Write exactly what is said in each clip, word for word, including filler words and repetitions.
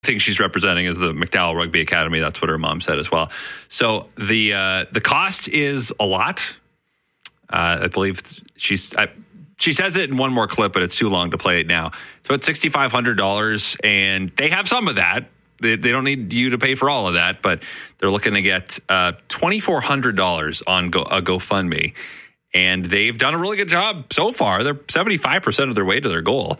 thing she's representing is the McDowell Rugby Academy. That's what her mom said as well. So the uh, the cost is a lot. Uh, I believe she's I, she says it in one more clip, but it's too long to play it now. It's about six thousand five hundred dollars, and they have some of that. They, they don't need you to pay for all of that, but they're looking to get uh, two thousand four hundred dollars on Go, a GoFundMe, and they've done a really good job so far. They're seventy-five percent of their way to their goal.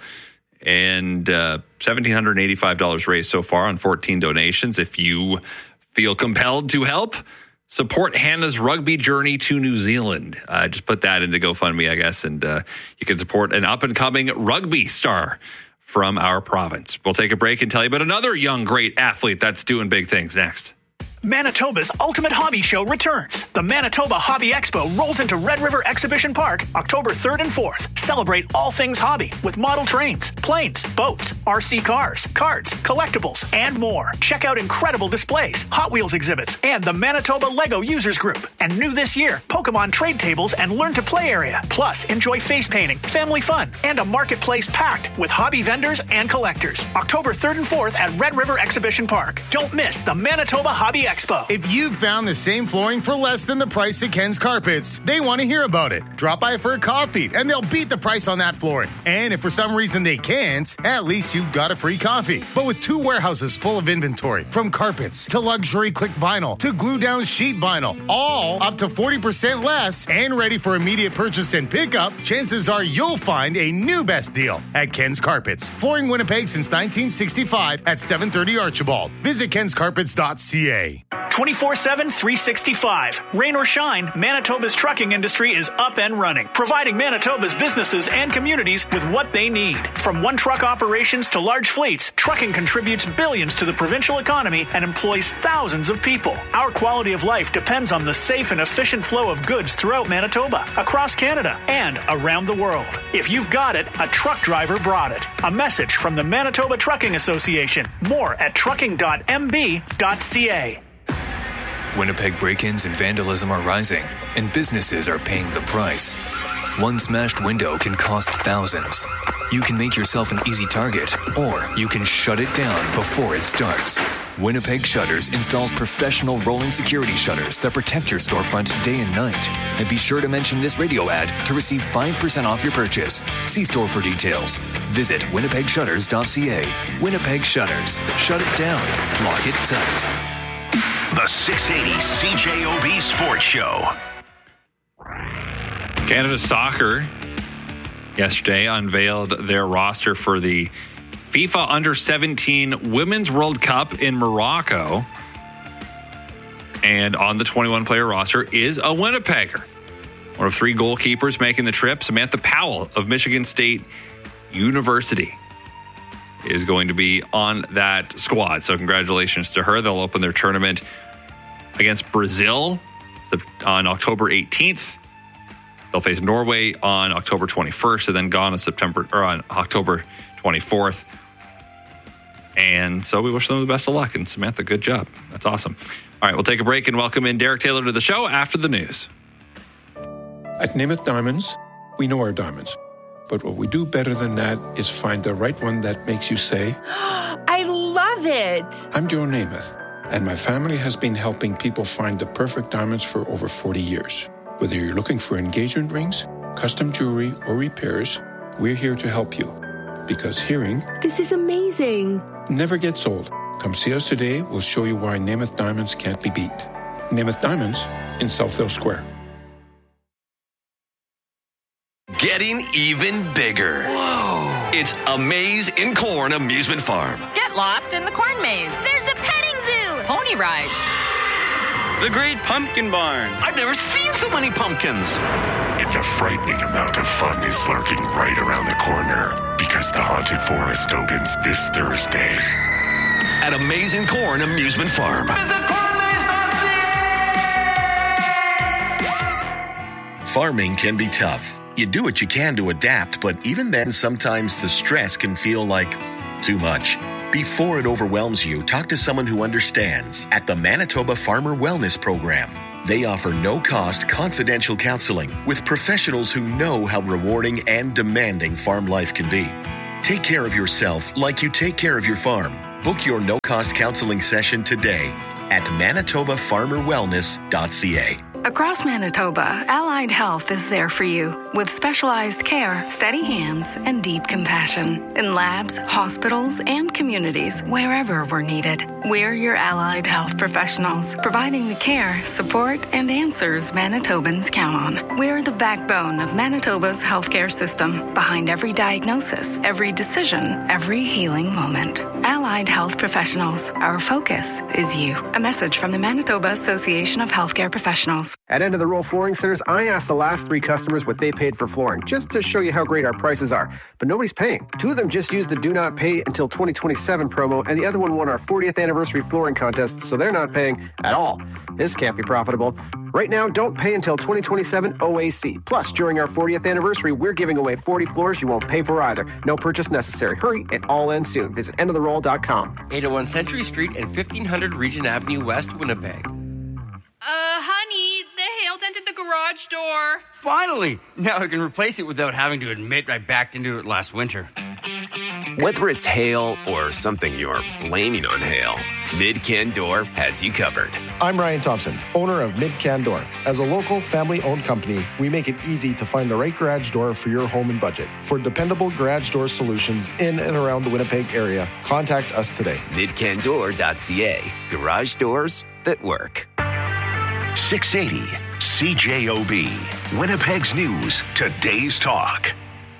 And uh, one thousand seven hundred eighty-five dollars raised so far on fourteen donations. If you feel compelled to help, support Hannah's rugby journey to New Zealand. Uh, just put that into GoFundMe, I guess, and uh, you can support an up-and-coming rugby star from our province. We'll take a break and tell you about another young, great athlete that's doing big things next. Manitoba's Ultimate Hobby Show returns. The Manitoba Hobby Expo rolls into Red River Exhibition Park October third and fourth. Celebrate all things hobby with model trains, planes, boats, R C cars, cards, collectibles, and more. Check out incredible displays, Hot Wheels exhibits, and the Manitoba Lego Users Group. And new this year, Pokemon trade tables and learn to play area. Plus, enjoy face painting, family fun, and a marketplace packed with hobby vendors and collectors. October third and fourth at Red River Exhibition Park. Don't miss the Manitoba Hobby Expo. If you've found the same flooring for less than the price at Ken's Carpets, they want to hear about it. Drop by for a coffee, and they'll beat the price on that flooring. And if for some reason they can't, at least you've got a free coffee. But with two warehouses full of inventory, from carpets to luxury click vinyl to glue-down sheet vinyl, all up to forty percent less and ready for immediate purchase and pickup, chances are you'll find a new best deal at Ken's Carpets. Flooring Winnipeg since nineteen sixty-five at seven thirty Archibald. Visit kens carpets dot c a. twenty-four seven, three sixty-five. Rain or shine, Manitoba's trucking industry is up and running, providing Manitoba's businesses and communities with what they need. From one-truck operations to large fleets, trucking contributes billions to the provincial economy and employs thousands of people. Our quality of life depends on the safe and efficient flow of goods throughout Manitoba, across Canada, and around the world. If you've got it, a truck driver brought it. A message from the Manitoba Trucking Association. More at trucking dot m b dot c a. Winnipeg break-ins and vandalism are rising, and businesses are paying the price. One smashed window can cost thousands. You can make yourself an easy target, or you can shut it down before it starts. Winnipeg Shutters installs professional rolling security shutters that protect your storefront day and night. And be sure to mention this radio ad to receive five percent off your purchase. See store for details. Visit winnipeg shutters dot c a. Winnipeg Shutters. Shut it down. Lock it tight. The six eighty C J O B Sports Show. Canada Soccer yesterday unveiled their roster for the FIFA Under seventeen Women's World Cup in Morocco. And on the twenty-one player roster is a Winnipegger. One of three goalkeepers making the trip, Samantha Powell of Michigan State University is going to be on that squad. So congratulations to her. They'll open their tournament against Brazil on October eighteenth. They'll face Norway on October twenty-first, and then gone on September or on October twenty-fourth. And so we wish them the best of luck. And Samantha, good job. That's awesome. All right, we'll take a break and welcome in Derek Taylor to the show after the news. At Namath Diamonds, we know our diamonds. But what we do better than that is find the right one that makes you say, I love it. I'm Joe Namath, and my family has been helping people find the perfect diamonds for over forty years. Whether you're looking for engagement rings, custom jewelry, or repairs, we're here to help you. Because hearing, this is amazing, never gets old. Come see us today. We'll show you why Namath Diamonds can't be beat. Namath Diamonds in Southdale Square. Getting even bigger. Whoa. It's a maze in corn amusement farm. Get lost in the corn maze. There's a petting zoo. Pony rides. The Great Pumpkin Barn. I've never seen so many pumpkins. And the frightening amount of fun is lurking right around the corner because the Haunted Forest opens this Thursday. At Amazing Corn Amusement Farm. Visit corn maze dot c a. Farming can be tough. You do what you can to adapt, but even then, sometimes the stress can feel like too much. Before it overwhelms you, talk to someone who understands at the Manitoba Farmer Wellness Program. They offer no-cost, confidential counseling with professionals who know how rewarding and demanding farm life can be. Take care of yourself like you take care of your farm. Book your no-cost counseling session today at manitoba farmer wellness dot c a. Across Manitoba, Allied Health is there for you with specialized care, steady hands, and deep compassion in labs, hospitals, and communities wherever we're needed. We're your Allied Health professionals, providing the care, support, and answers Manitobans count on. We're the backbone of Manitoba's healthcare system, behind every diagnosis, every decision, every healing moment. Allied Health professionals, our focus is you. A message from the Manitoba Association of Healthcare Professionals. At End of the Roll Flooring Centers, I asked the last three customers what they paid for flooring, just to show you how great our prices are. But nobody's paying. Two of them just used the Do Not Pay Until twenty twenty-seven promo, and the other one won our fortieth anniversary flooring contest, so they're not paying at all. This can't be profitable. Right now, don't pay until twenty twenty-seven O A C. Plus, during our fortieth anniversary, we're giving away forty floors you won't pay for either. No purchase necessary. Hurry, it all ends soon. Visit end of the roll dot com. eight oh one Century Street and fifteen hundred Regent Avenue West, Winnipeg. Uh, honey, the hail dented the garage door. Finally! Now I can replace it without having to admit I backed into it last winter. Whether it's hail or something you're blaming on hail, Mid-Can Door has you covered. I'm Ryan Thompson, owner of Mid-Can Door. As a local, family-owned company, we make it easy to find the right garage door for your home and budget. For dependable garage door solutions in and around the Winnipeg area, contact us today. mid can door dot c a. Garage doors that work. six eighty C J O B. Winnipeg's News, today's talk.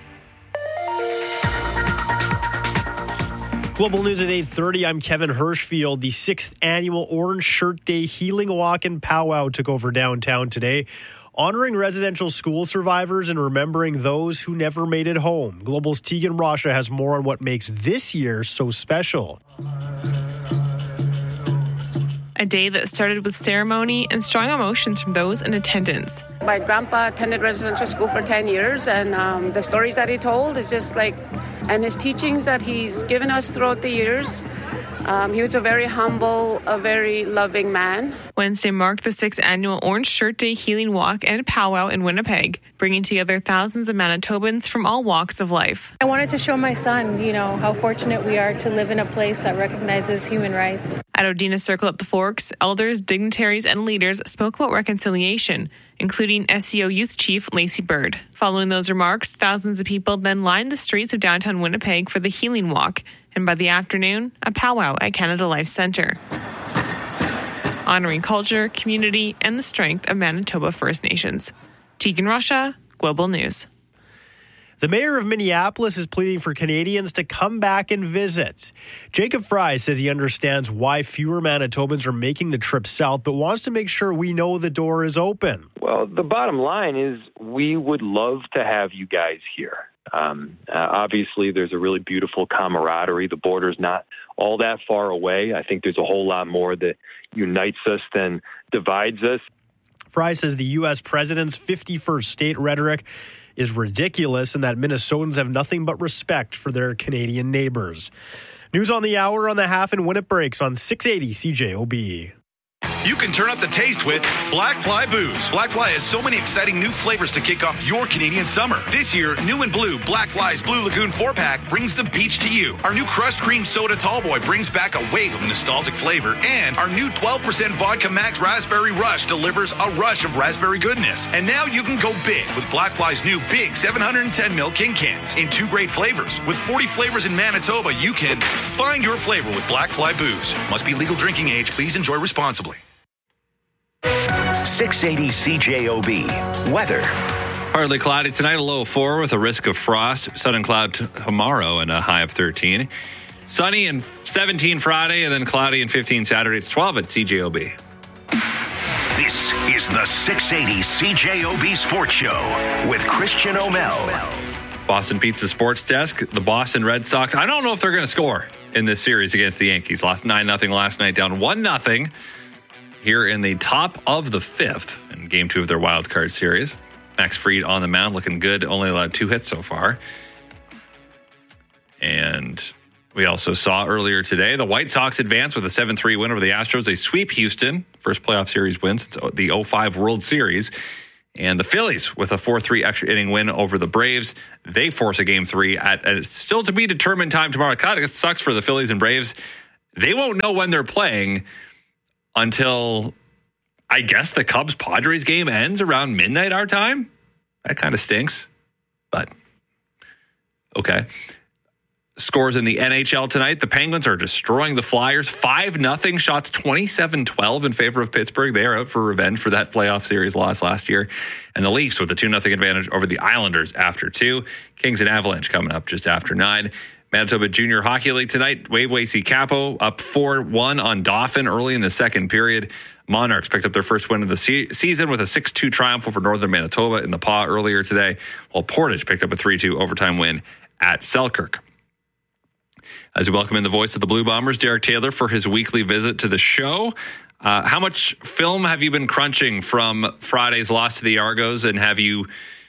Global News at eight thirty. I'm Kevin Hirschfield. The sixth annual Orange Shirt Day Healing Walk and Powwow took over downtown today, honoring residential school survivors and remembering those who never made it home. Global's Tegan Rasha has more on what makes this year so special. A day that started with ceremony and strong emotions from those in attendance. My grandpa attended residential school for ten years, and um, the stories that he told is just like, and his teachings that he's given us throughout the years. Um, he was a very humble, a very loving man. Wednesday marked the sixth annual Orange Shirt Day Healing Walk and Powwow in Winnipeg, bringing together thousands of Manitobans from all walks of life. I wanted to show my son, you know, how fortunate we are to live in a place that recognizes human rights. At Odina Circle at the Forks, elders, dignitaries, and leaders spoke about reconciliation, including S E O Youth Chief Lacey Bird. Following those remarks, thousands of people then lined the streets of downtown Winnipeg for the Healing Walk, and by the afternoon, a powwow at Canada Life Centre, honoring culture, community, and the strength of Manitoba First Nations. Tegan Rasha, Global News. The mayor of Minneapolis is pleading for Canadians to come back and visit. Jacob Fry says he understands why fewer Manitobans are making the trip south, but wants to make sure we know the door is open. Well, the bottom line is we would love to have you guys here. Um, uh, obviously, there's a really beautiful camaraderie. The border's not all that far away. I think there's a whole lot more that unites us than divides us. Fry says the U S president's fifty-first state rhetoric is ridiculous and that Minnesotans have nothing but respect for their Canadian neighbors. News on the hour on the half and when it breaks on six eighty C J O B. You can turn up the taste with Black Fly Booze. Black Fly has so many exciting new flavors to kick off your Canadian summer. This year, new and blue, Black Fly's Blue Lagoon four-pack brings the beach to you. Our new Crushed Cream Soda Tallboy brings back a wave of nostalgic flavor. And our new twelve percent Vodka Max Raspberry Rush delivers a rush of raspberry goodness. And now you can go big with Black Fly's new big seven hundred ten milliliter King Cans in two great flavors. With forty flavors in Manitoba, you can find your flavor with Black Fly Booze. Must be legal drinking age. Please enjoy responsibly. six eighty C J O B. Weather. Partly cloudy tonight, a low of four with a risk of frost. Sun and cloud tomorrow and a high of thirteen. Sunny and seventeen Friday, and then cloudy and fifteen Saturday. It's twelve at C J O B. This is the six eighty C J O B Sports Show with Christian O'Mell. Boston Pizza Sports Desk. The Boston Red Sox. I don't know if they're going to score in this series against the Yankees. Lost nine nothing last night, down one nothing. Here in the top of the fifth in game two of their wild card series. Max Fried on the mound, looking good. Only allowed two hits so far. And we also saw earlier today the White Sox advance with a seven three win over the Astros. They sweep Houston, first playoff series win since the oh five World Series. And the Phillies with a four three extra inning win over the Braves. They force a game three at a still to be determined time tomorrow. God, it sucks for the Phillies and Braves. They won't know when they're playing until, I guess, the Cubs-Padres game ends around midnight our time. That kind of stinks, but okay. Scores in the N H L tonight. The Penguins are destroying the Flyers. five nothing, shots twenty-seven twelve in favor of Pittsburgh. They are out for revenge for that playoff series loss last year. And the Leafs with a two nothing advantage over the Islanders after two. Kings and Avalanche coming up just after nine. Manitoba Junior Hockey League tonight. Wave-Wacey Capo up four one on Dauphin early in the second period. Monarchs picked up their first win of the se- season with a six two triumph over Northern Manitoba in the Paw earlier today, while Portage picked up a three two overtime win at Selkirk. As we welcome in the voice of the Blue Bombers, Derek Taylor, for his weekly visit to the show. Uh, how much film have you been crunching from Friday's loss to the Argos, and have you,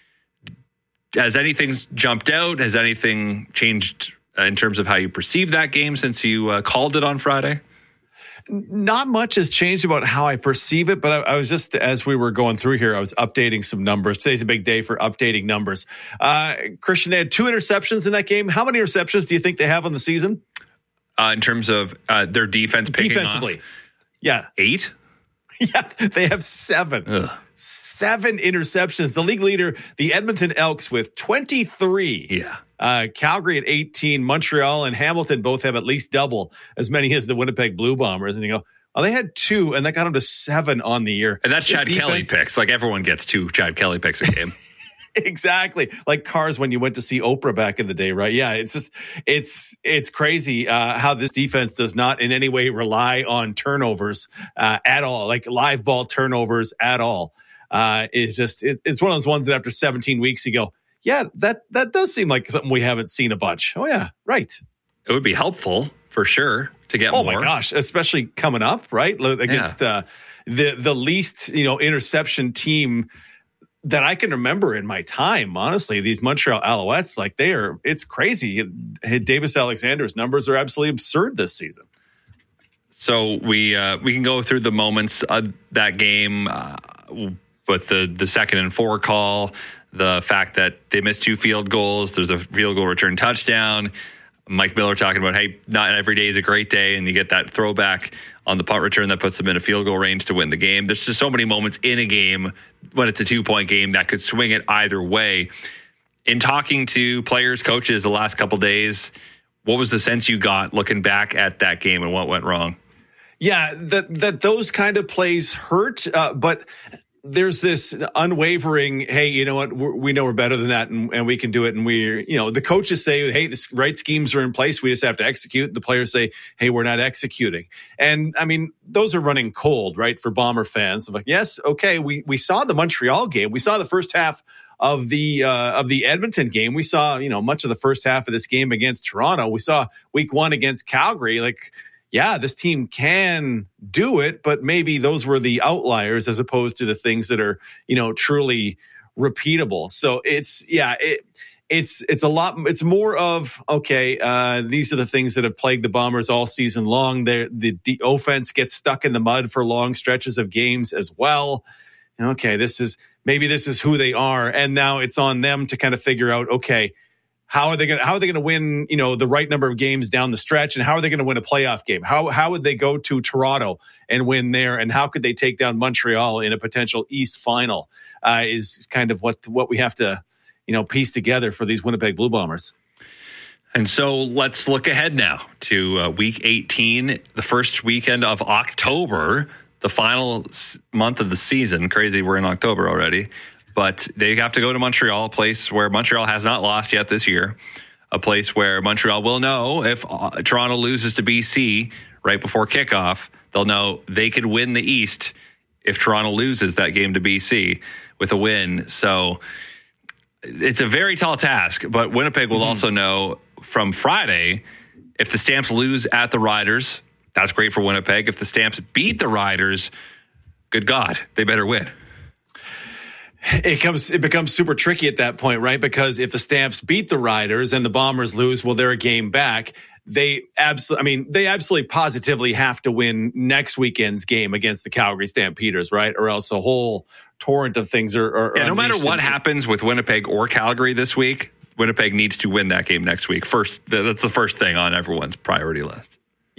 has anything jumped out? Has anything changed in terms of how you perceive that game since you uh, called it on Friday? Not much has changed about how I perceive it, but I, I was just, as we were going through here, I was updating some numbers. Today's a big day for updating numbers. Uh, Christian, they had two interceptions in that game. How many interceptions do you think they have on the season? Uh, in terms of uh, their defense picking Defensively. off? Yeah. Eight? Yeah, they have seven. Ugh. Seven interceptions. The league leader, the Edmonton Elks, with twenty-three. Yeah. Uh, Calgary at eighteen. Montreal and Hamilton both have at least double as many as the Winnipeg Blue Bombers. And you go, oh, they had two, and that got them to seven on the year. And that's This Chad defense- Kelly picks. Like, everyone gets two Chad Kelly picks a game. Exactly. Like cars when you went to see Oprah back in the day, right? Yeah, it's just, it's, it's crazy uh, how this defense does not in any way rely on turnovers uh, at all, like live ball turnovers at all. Uh, it's just, it, it's one of those ones that after seventeen weeks you go, yeah, that, that does seem like something we haven't seen a bunch. Oh yeah, right. It would be helpful for sure to get oh more. Oh my gosh, especially coming up, right? Against yeah. uh, the, the least, you know, interception team that I can remember in my time, honestly. These Montreal Alouettes, like they are, it's crazy. Davis Alexander's numbers are absolutely absurd this season. So we uh, we can go through the moments of that game uh, with the, the second and four call, the fact that they missed two field goals. There's a field goal return touchdown. Mike Miller talking about, hey, not every day is a great day, and you get that throwback on the punt return that puts them in a field goal range to win the game. There's just so many moments in a game when it's a two-point game that could swing it either way. In talking to players, coaches the last couple days, what was the sense you got looking back at that game and what went wrong? Yeah, that that those kind of plays hurt, uh, but there's this unwavering, hey, you know what, we're, we know we're better than that, and, and we can do it. And we're, you know, the coaches say, hey, the right schemes are in place. We just have to execute. The players say, hey, we're not executing. And I mean, those are running cold, right, for Bomber fans. I'm like, yes, okay, we we saw the Montreal game. We saw the first half of the uh, of the Edmonton game. We saw, you know, much of the first half of this game against Toronto. We saw week one against Calgary. Like, yeah, this team can do it, but maybe those were the outliers as opposed to the things that are, you know, truly repeatable. So it's, yeah, it, it's, it's a lot. It's more of, okay, uh, these are the things that have plagued the Bombers all season long. They're, the the offense gets stuck in the mud for long stretches of games as well. Okay, this is, maybe this is who they are. And now it's on them to kind of figure out, okay, How are they going? How are they going to win? You know, the right number of games down the stretch, and how are they going to win a playoff game? How how would they go to Toronto and win there? And how could they take down Montreal in a potential East final? Uh, is kind of what what we have to, you know, piece together for these Winnipeg Blue Bombers. And so let's look ahead now to uh, Week eighteen, the first weekend of October, the final month of the season. Crazy, we're in October already. But they have to go to Montreal, a place where Montreal has not lost yet this year, a place where Montreal will know if uh, Toronto loses to B C right before kickoff, they'll know they could win the East if Toronto loses that game to B C with a win. So it's a very tall task, but Winnipeg will mm-hmm. also know from Friday, if the Stamps lose at the Riders, that's great for Winnipeg. If the Stamps beat the Riders, good God, they better win. It comes. It becomes super tricky at that point, right? Because if the Stamps beat the Riders and the Bombers lose, well, they're a game back. They absolutely, I mean, they absolutely positively have to win next weekend's game against the Calgary Stampeders, right? Or else a whole torrent of things are. are yeah, no matter what happens with Winnipeg or Calgary this week, Winnipeg needs to win that game next week. First, that's the first thing on everyone's priority list.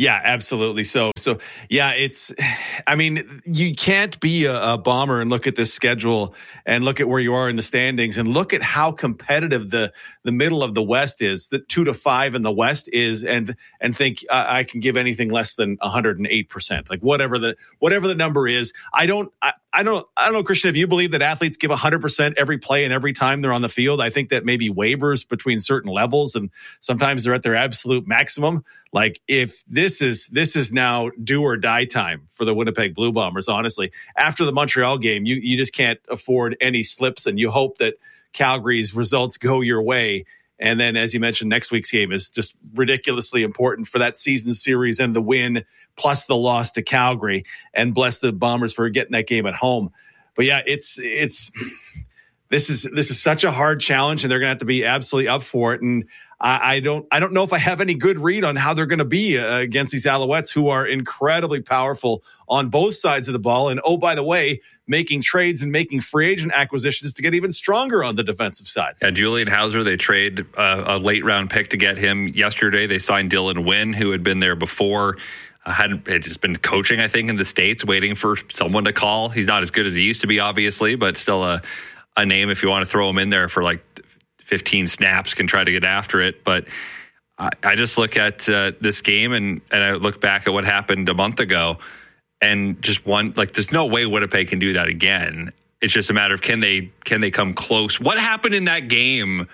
Yeah, absolutely. So, so yeah, it's, I mean, you can't be a, a Bomber and look at this schedule and look at where you are in the standings and look at how competitive the, the middle of the West is, the two to five in the West is, and, and think uh, I can give anything less than one hundred eight percent, like whatever the, whatever the number is. I don't, I, I don't, I don't know, Christian, if you believe that athletes give one hundred percent every play and every time they're on the field, I think that maybe wavers between certain levels and sometimes they're at their absolute maximum. Like if this is this is now do or die time for the Winnipeg Blue Bombers, honestly. After the Montreal game, you you just can't afford any slips, and you hope that Calgary's results go your way. And then, as you mentioned, next week's game is just ridiculously important for that season series and the win, plus the loss to Calgary. And bless the Bombers for getting that game at home. But yeah, it's it's this is this is such a hard challenge, and they're going to have to be absolutely up for it. And I don't I don't know if I have any good read on how they're going to be uh, against these Alouettes, who are incredibly powerful on both sides of the ball. And, oh, by the way, making trades and making free agent acquisitions to get even stronger on the defensive side. Yeah, Julian Hauser, they trade uh, a late-round pick to get him yesterday. They signed Dylan Wynn, who had been there before. Uh, had, had just been coaching, I think, in the States, waiting for someone to call. He's not as good as he used to be, obviously, but still a, a name if you want to throw him in there for, like, fifteen snaps, can try to get after it. But I, I just look at uh, this game and, and I look back at what happened a month ago and just one, like, there's no way Winnipeg can do that again. It's just a matter of can they, can they come close? What happened in that game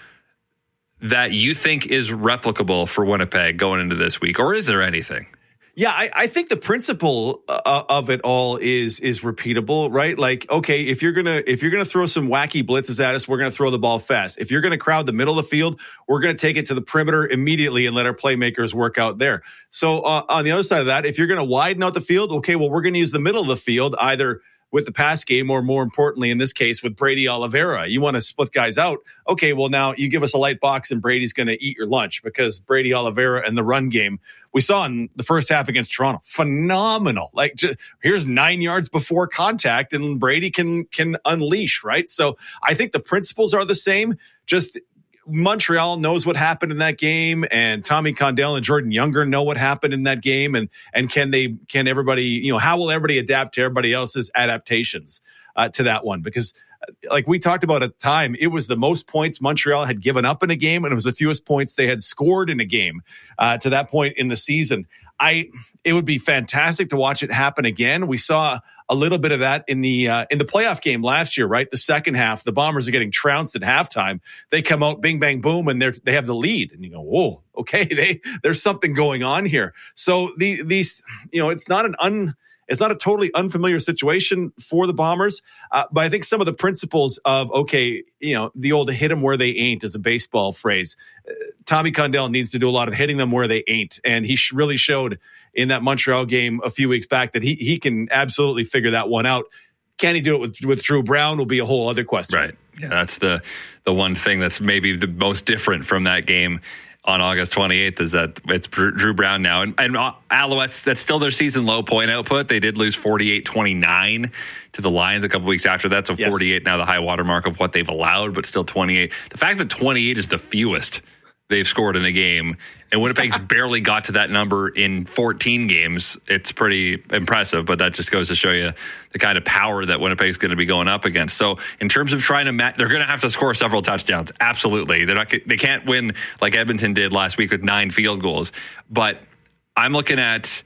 that you think is replicable for Winnipeg going into this week? Or is there anything? Yeah, I, I think the principle uh, of it all is is repeatable, right? Like, okay, if you're gonna if you're gonna throw some wacky blitzes at us, we're gonna throw the ball fast. If you're gonna crowd the middle of the field, we're gonna take it to the perimeter immediately and let our playmakers work out there. So uh, on the other side of that, if you're gonna widen out the field, okay, well, we're gonna use the middle of the field either with the pass game, or more importantly, in this case, with Brady Oliveira. You want to split guys out. Okay, well, now you give us a light box and Brady's going to eat your lunch, because Brady Oliveira and the run game we saw in the first half against Toronto, phenomenal. Like, just, here's nine yards before contact and Brady can can unleash, right? So I think the principles are the same. Just Montreal knows what happened in that game, and Tommy Condell and Jordan Younger know what happened in that game, and and can they can everybody, you know, how will everybody adapt to everybody else's adaptations uh, to that one? Because like we talked about at the time, it was the most points Montreal had given up in a game, and it was the fewest points they had scored in a game uh, to that point in the season. I it would be fantastic to watch it happen again. We saw a little bit of that in the uh, in the playoff game last year, right? The second half, the Bombers are getting trounced at halftime. They come out, bing, bang, boom, and they they have the lead. And you go, whoa, okay, they there's something going on here. So the these, you know, it's not an un. It's not a totally unfamiliar situation for the Bombers, uh, but I think some of the principles of, okay, you know, the old hit them where they ain't is a baseball phrase. Uh, Tommy Condell needs to do a lot of hitting them where they ain't, and he sh- really showed in that Montreal game a few weeks back that he he can absolutely figure that one out. Can he do it with, with Drew Brown will be a whole other question. Right. Yeah, that's the the one thing that's maybe the most different from that game on August twenty-eighth is that it's Drew Brown now. And, and Alouettes, that's still their season low point output. They did lose forty-eight twenty-nine to the Lions a couple weeks after that. So yes. forty-eight now the high water mark of what they've allowed, but still twenty-eight. The fact that twenty-eight is the fewest they've scored in a game, and Winnipeg's barely got to that number in fourteen games, it's pretty impressive. But that just goes to show you the kind of power that Winnipeg's going to be going up against. So in terms of trying to match, they're going to have to score several touchdowns. Absolutely. They're not, they can't win like Edmonton did last week with nine field goals. But I'm looking at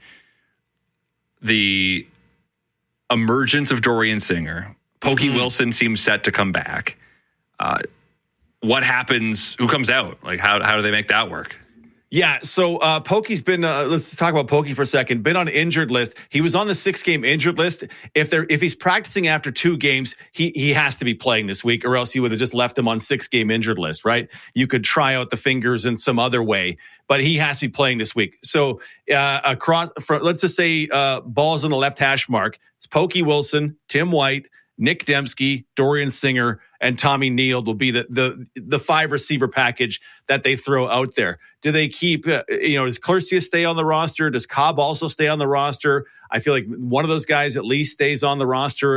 the emergence of Dorian Singer. Pokey mm-hmm. Wilson seems set to come back. Uh, what happens? Who comes out? Like, how how do they make that work? Yeah, so uh, Pokey's been, uh, let's talk about Pokey for a second, been on injured list. He was on the six-game injured list. If they're if he's practicing after two games, he he has to be playing this week, or else you would have just left him on six-game injured list, right? You could try out the fingers in some other way, but he has to be playing this week. So uh, across, for, let's just say uh, balls on the left hash mark. It's Pokey Wilson, Tim White, Nick Dembski, Dorian Singer, and Tommy Neal will be the the the five receiver package that they throw out there. Do they keep, uh, you know, does Clercius stay on the roster? Does Cobb also stay on the roster? I feel like one of those guys at least stays on the roster. And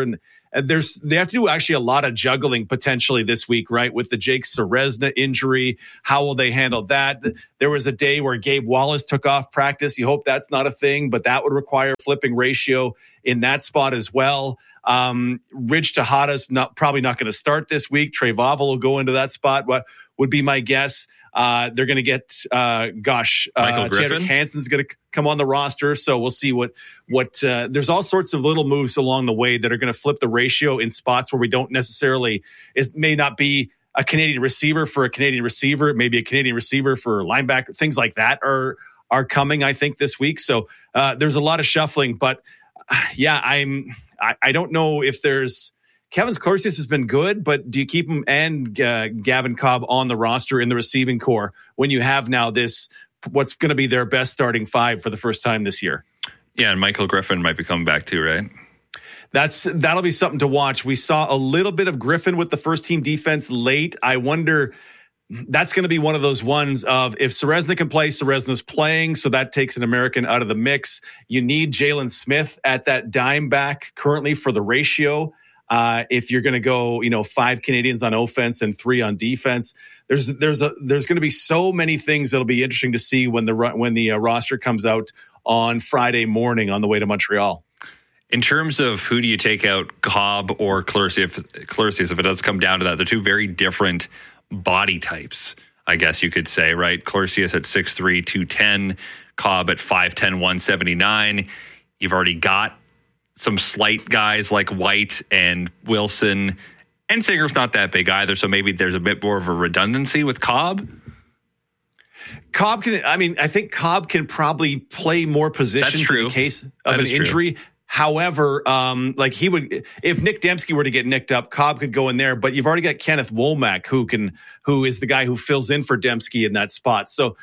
And there's they have to do actually a lot of juggling potentially this week, right? With the Jake Serezna injury, how will they handle that? There was a day where Gabe Wallace took off practice. You hope that's not a thing, but that would require flipping Ratio in that spot as well. Um, Ridge Tejada's not probably not going to start this week. Trey Vavle will go into that spot. What would be my guess? Uh, they're going to get, uh, gosh, Michael uh, Griffin. Tanner Hansen's going to come on the roster. So we'll see what, what, uh, there's all sorts of little moves along the way that are going to flip the ratio in spots where we don't necessarily, it may not be a Canadian receiver for a Canadian receiver. It may be a Canadian receiver for linebacker. Things like that are, are coming, I think, this week. So, uh, there's a lot of shuffling, but uh, yeah, I'm, I, I don't know if there's, Kevin Clorsius has been good, but do you keep him and uh, Gavin Cobb on the roster in the receiving core when you have now this, what's going to be their best starting five for the first time this year? Yeah, and Michael Griffin might be coming back too, right? That's that'll be something to watch. We saw a little bit of Griffin with the first team defense late. I wonder, that's going to be one of those ones of if Serezna can play, Serezna's playing, so that takes an American out of the mix. You need Jalen Smith at that dime back currently for the ratio. Uh, if you're going to go, you know, five Canadians on offense and three on defense, there's there's a, there's going to be so many things that'll be interesting to see when the when the uh, roster comes out on Friday morning on the way to Montreal. In terms of who do you take out, Cobb or Clorsius, Clorsius, if it does come down to that, they're two very different body types, I guess you could say, right? Clorsius at six three, two ten, Cobb at five ten, one seventy-nine. You've already got some slight guys like White and Wilson, and Singer's not that big either, so maybe there's a bit more of a redundancy with Cobb. Cobb can, I mean, I think Cobb can probably play more positions in case of that an injury. True. However, um, like he would, if Nick Dembski were to get nicked up, Cobb could go in there, but you've already got Kenneth Womack who can, who is the guy who fills in for Dembski in that spot. So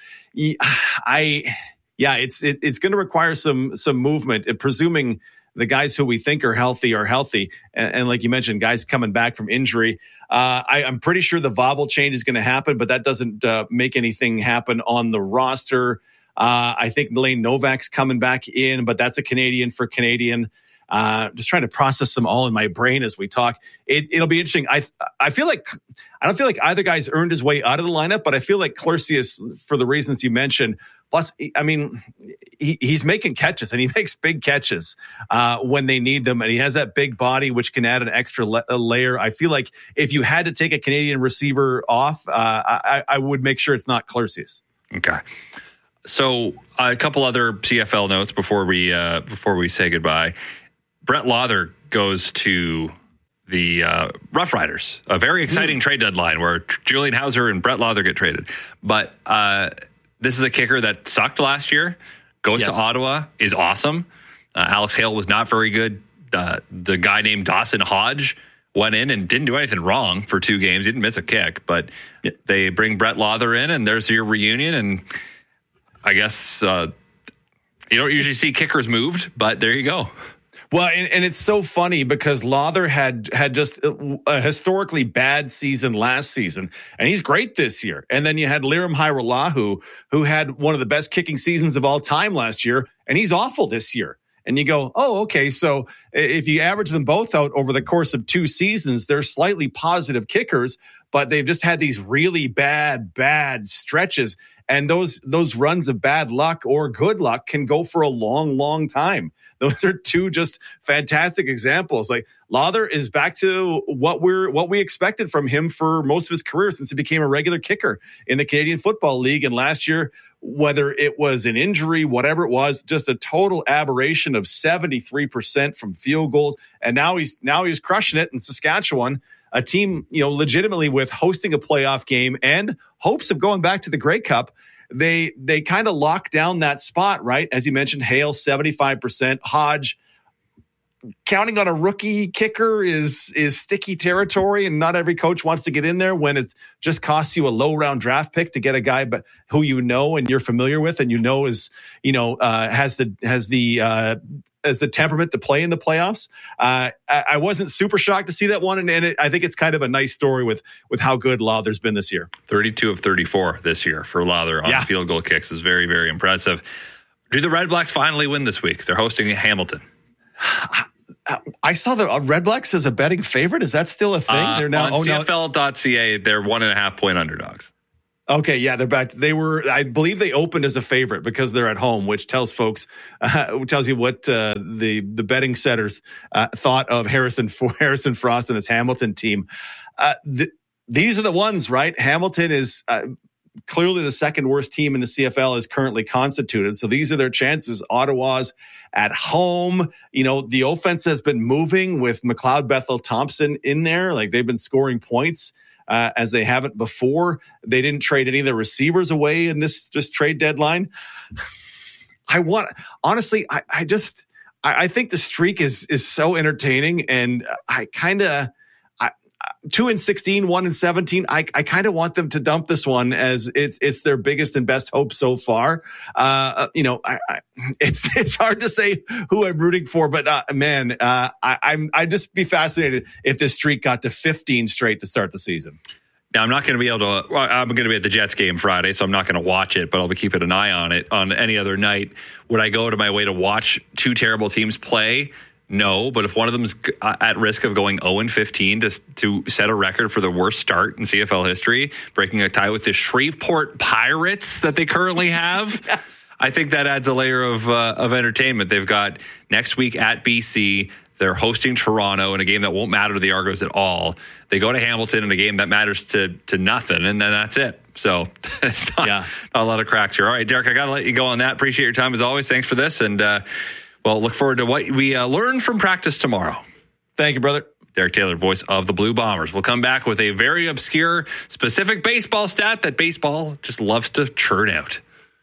I, yeah, it's, it, it's going to require some, some movement, and presuming the guys who we think are healthy are healthy. And, and like you mentioned, guys coming back from injury. Uh, I, I'm pretty sure the Vavle change is going to happen, but that doesn't uh, make anything happen on the roster. Uh, I think Lane Novak's coming back in, but that's a Canadian for Canadian. Uh, just trying to process them all in my brain as we talk. It, it'll be interesting. I I feel like I don't feel like either guy's earned his way out of the lineup, but I feel like Clorsius, for the reasons you mentioned. Plus, I mean, he, he's making catches, and he makes big catches uh, when they need them, and he has that big body, which can add an extra le- layer. I feel like if you had to take a Canadian receiver off, uh, I, I would make sure it's not Clorsius. Okay. So uh, a couple other C F L notes before we uh, before we say goodbye. Brett Lawther goes to the uh, Rough Riders, a very exciting mm. trade deadline where Julian Hauser and Brett Lawther get traded. But uh, this is a kicker that sucked last year, goes yes. to Ottawa, is awesome. Uh, Alex Hale was not very good. Uh, the guy named Dawson Hodge went in and didn't do anything wrong for two games. He didn't miss a kick, but yeah. they bring Brett Lawther in, and there's your reunion. And I guess uh, you don't usually see kickers moved, but there you go. Well, and, and it's so funny because Lawther had had just a historically bad season last season, and he's great this year. And then you had Liram Hajrullahu, who had one of the best kicking seasons of all time last year, and he's awful this year. And you go, oh, okay, so if you average them both out over the course of two seasons, they're slightly positive kickers, but they've just had these really bad, bad stretches. And those those runs of bad luck or good luck can go for a long, long time. Those are two just fantastic examples. Like Lawther is back to what we're what we expected from him for most of his career since he became a regular kicker in the Canadian Football League. And last year, whether it was an injury, whatever it was, just a total aberration of seventy-three percent from field goals. And now he's now he's crushing it in Saskatchewan, a team, you know, legitimately with hosting a playoff game and hopes of going back to the Grey Cup. They they kind of locked down that spot, right? As you mentioned, Hale, seventy-five percent. Hodge, counting on a rookie kicker is is sticky territory, and not every coach wants to get in there when it just costs you a low round draft pick to get a guy but who you know and you're familiar with and you know is, you know, uh, has the has the uh, as the temperament to play in the playoffs. Uh, I, I wasn't super shocked to see that one, and, and it, I think it's kind of a nice story with with how good Lawther's been this year. thirty-two of thirty-four this year for Lawther on yeah. field goal kicks is very, very impressive. Do the Red Blacks finally win this week? They're hosting Hamilton. I saw the uh, Red Blacks as a betting favorite. Is that still a thing? Uh, they're now on oh, C F L dot C A, they're one and a half point underdogs. Okay, yeah, they're back. They were, I believe, they opened as a favorite because they're at home, which tells folks, uh, tells you what uh, the the betting setters uh, thought of Harrison Harrison Frost and his Hamilton team. Uh, th- these are the ones, right? Hamilton is uh, clearly the second worst team in the C F L is currently constituted. So these are their chances. Ottawa's at home. You know, the offense has been moving with McLeod Bethel Thompson in there. Like they've been scoring points. Uh, as they haven't before. They didn't trade any of their receivers away in this, this trade deadline. I want, honestly, I, I just, I, I think the streak is is so entertaining, and I kind of, two and sixteen, one and seventeen. I, I kind of want them to dump this one as it's it's their biggest and best hope so far. Uh, you know, I, I, it's it's hard to say who I'm rooting for, but uh, man, uh, I, I'm I'd just be fascinated if this streak got to fifteen straight to start the season. Now, I'm not going to be able to, well, I'm going to be at the Jets game Friday, so I'm not going to watch it, but I'll be keeping an eye on it on any other night. Would I go to my way to watch two terrible teams play? No, but if one of them's at risk of going oh and fifteen to to set a record for the worst start in C F L history, breaking a tie with the Shreveport Pirates that they currently have, yes. I think that adds a layer of uh, of entertainment. They've got next week at B C. They're hosting Toronto in a game that won't matter to the Argos at all. They go to Hamilton in a game that matters to to nothing, and then that's it. So it's not, yeah. not a lot of cracks here. All right, Derek, I got to let you go on that. Appreciate your time as always. Thanks for this, and uh, well, look forward to what we uh, learn from practice tomorrow. Thank you, brother. Derek Taylor, voice of the Blue Bombers. We'll come back with a very obscure, specific baseball stat that baseball just loves to churn out.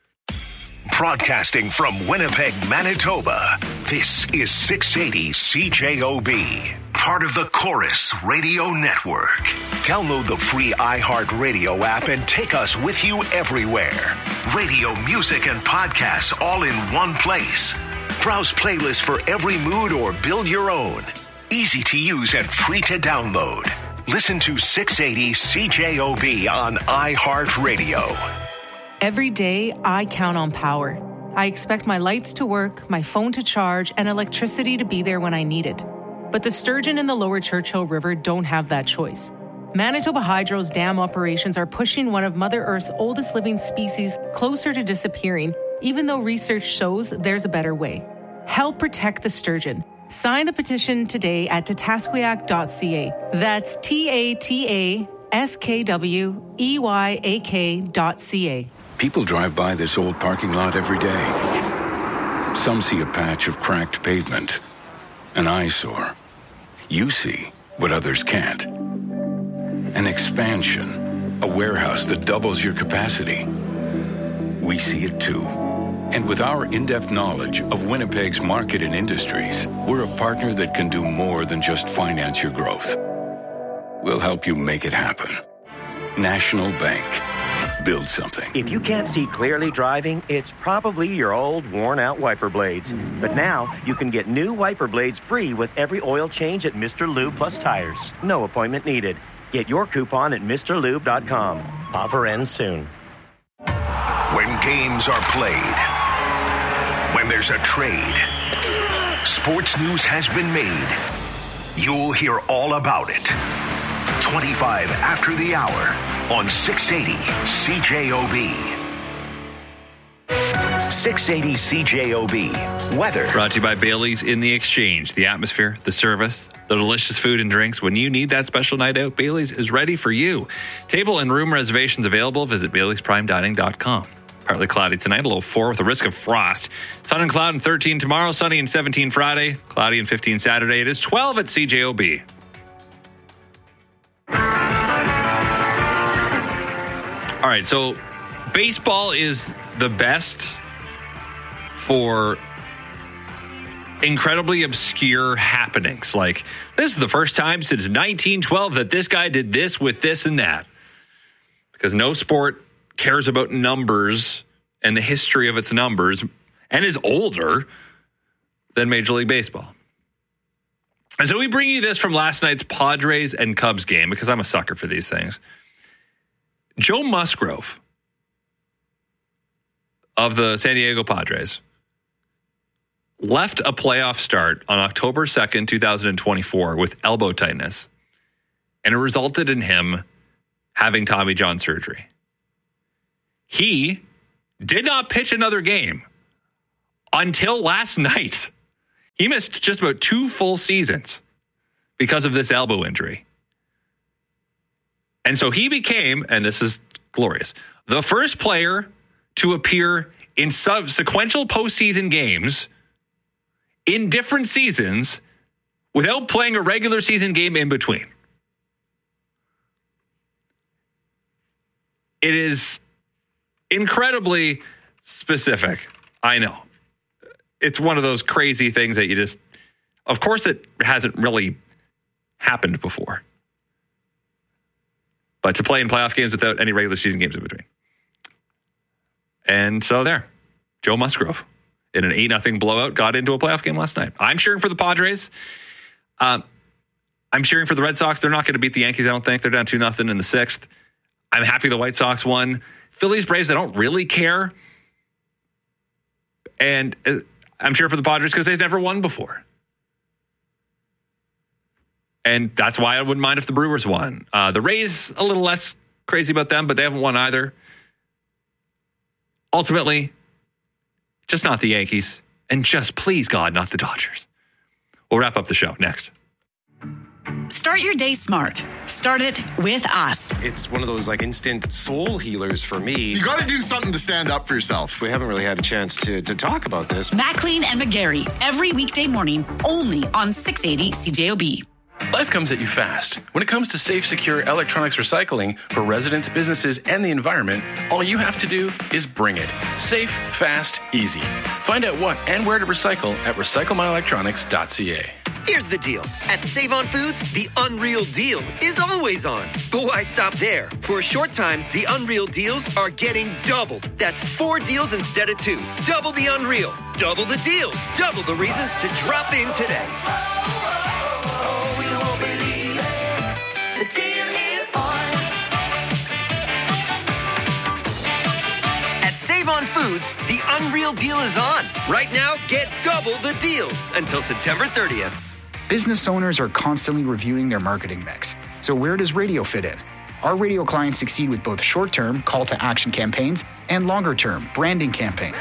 Broadcasting from Winnipeg, Manitoba, this is six eighty C J O B, part of the Chorus Radio Network. Download the free iHeartRadio app and take us with you everywhere. Radio, music, and podcasts all in one place. Browse playlists for every mood or build your own. Easy to use and free to download. Listen to six eighty C J O B on iHeartRadio. Every day, I count on power. I expect my lights to work, my phone to charge, and electricity to be there when I need it. But the sturgeon in the lower Churchill River don't have that choice. Manitoba Hydro's dam operations are pushing one of Mother Earth's oldest living species closer to disappearing, even though research shows there's a better way. Help protect the sturgeon. Sign the petition today at tatasqueyak dot c a. That's T A T A S K W E Y A K dot C A. People drive by this old parking lot every day. Some see a patch of cracked pavement, an eyesore. You see what others can't. An expansion, a warehouse that doubles your capacity. We see it too. And with our in-depth knowledge of Winnipeg's market and industries, we're a partner that can do more than just finance your growth. We'll help you make it happen. National Bank. Build something. If you can't see clearly driving, it's probably your old, worn-out wiper blades. But now, you can get new wiper blades free with every oil change at Mister Lube Plus Tires. No appointment needed. Get your coupon at Mr Lube dot com. Offer ends soon. When games are played, when there's a trade, sports news has been made. You'll hear all about it. twenty-five after the hour on six eighty C J O B. six eighty C J O B. Weather. Brought to you by Bailey's in the Exchange. The atmosphere, the service, the delicious food and drinks. When you need that special night out, Bailey's is ready for you. Table and room reservations available. Visit Baileys Prime Dining dot com. Partly cloudy tonight, a low four with a risk of frost. Sun and cloud and thirteen tomorrow, sunny and seventeen Friday, cloudy and fifteen Saturday. It is twelve at C J O B. All right, so baseball is the best for incredibly obscure happenings. Like, this is the first time since nineteen twelve that this guy did this with this and that. Because no sport cares about numbers and the history of its numbers and is older than Major League Baseball. And so we bring you this from last night's Padres and Cubs game because I'm a sucker for these things. Joe Musgrove of the San Diego Padres left a playoff start on October second, twenty twenty-four with elbow tightness, and it resulted in him having Tommy John surgery. He did not pitch another game until last night. He missed just about two full seasons because of this elbow injury. And so he became, and this is glorious, the first player to appear in subsequential postseason games in different seasons without playing a regular season game in between. It is incredibly specific. I know. It's one of those crazy things that you just, of course, it hasn't really happened before. But to play in playoff games without any regular season games in between. And so there, Joe Musgrove in an eight nothing blowout got into a playoff game last night. I'm cheering for the Padres. Um, I'm cheering for the Red Sox. They're not going to beat the Yankees, I don't think. They're down two nothing in the sixth. I'm happy the White Sox won. Phillies, Braves, I don't really care. And uh, I'm cheering for the Padres because they've never won before. And that's why I wouldn't mind if the Brewers won. Uh, the Rays, a little less crazy about them, but they haven't won either. Ultimately, just not the Yankees. And just, please, God, not the Dodgers. We'll wrap up the show next. Start your day smart. Start it with us. It's one of those like instant soul healers for me. You got to do something to stand up for yourself. We haven't really had a chance to, to talk about this. McLean and McGarry, every weekday morning, only on six eighty C J O B. Life comes at you fast. When it comes to safe, secure electronics recycling for residents, businesses, and the environment, all you have to do is bring it. Safe, fast, easy. Find out what and where to recycle at recycle my electronics dot c a. Here's the deal. At Save On Foods, the Unreal Deal is always on. But why stop there? For a short time, the Unreal Deals are getting doubled. That's four deals instead of two. Double the Unreal. Double the deals. Double the reasons to drop in today. Save On Foods, the Unreal Deal is on. Right now, get double the deals until September thirtieth. Business owners are constantly reviewing their marketing mix. So where does radio fit in? Our radio clients succeed with both short-term call to action campaigns and longer-term branding campaigns.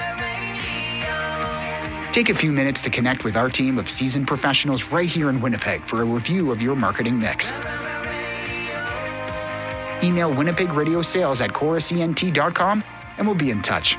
Take a few minutes to connect with our team of seasoned professionals right here in Winnipeg for a review of your marketing mix. Email Winnipeg Radio Sales at chorus e n t dot com and we'll be in touch.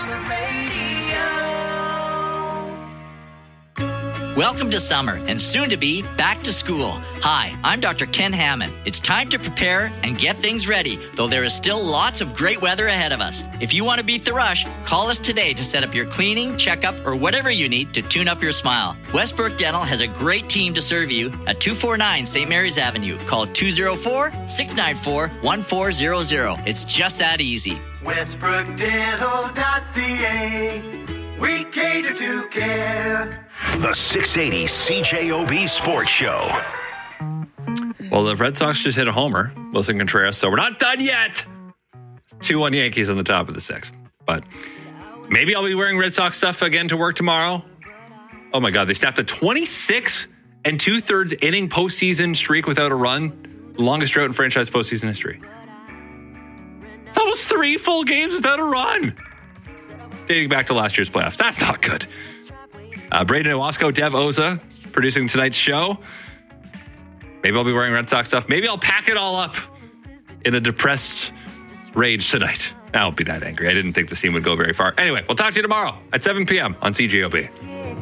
Welcome to summer and soon to be back to school. Hi, I'm Doctor Ken Hammond. It's time to prepare and get things ready, though there is still lots of great weather ahead of us. If you want to beat the rush, call us today to set up your cleaning, checkup, or whatever you need to tune up your smile. Westbrook Dental has a great team to serve you at two forty-nine Saint Mary's Avenue. Call two oh four, six nine four, one four zero zero. It's just that easy. Westbrook Dental dot c a. We cater to care. The six eighty C J O B Sports Show. Well, the Red Sox just hit a homer, Wilson Contreras, so we're not done yet. two one Yankees on the top of the sixth. But maybe I'll be wearing Red Sox stuff again to work tomorrow. Oh, my God. They snapped a twenty-six and two-thirds inning postseason streak without a run. The longest drought in franchise postseason history. It's almost three full games without a run. Dating back to last year's playoffs. That's not good. Uh, Braden Owasco, Dev Oza, producing tonight's show. Maybe I'll be wearing Red Sox stuff. Maybe I'll pack it all up in a depressed rage tonight. I won't be that angry. I didn't think the scene would go very far. Anyway, we'll talk to you tomorrow at seven p.m. on C J O B.